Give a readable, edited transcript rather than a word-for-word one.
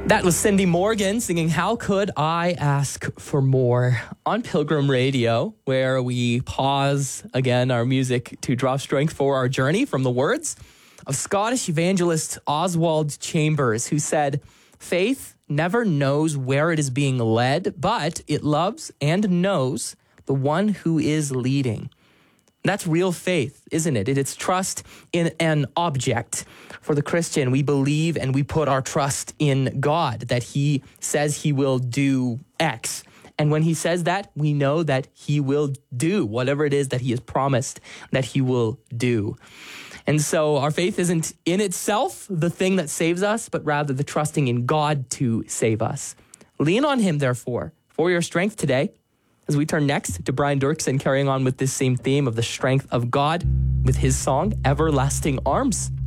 That was Cindy Morgan singing How Could I Ask for More on Pilgrim Radio, where we pause again our music to draw strength for our journey from the words of Scottish evangelist Oswald Chambers, who said, "Faith never knows where it is being led, but it loves and knows the one who is leading." That's real faith, isn't it? It's trust in an object. For the Christian, we believe and we put our trust in God, that he says he will do X. And when he says that, we know that he will do whatever it is that he has promised that he will do. And so our faith isn't in itself the thing that saves us, but rather the trusting in God to save us. Lean on him, therefore, for your strength today, as we turn next to Brian Dirksen carrying on with this same theme of the strength of God with his song, Everlasting Arms.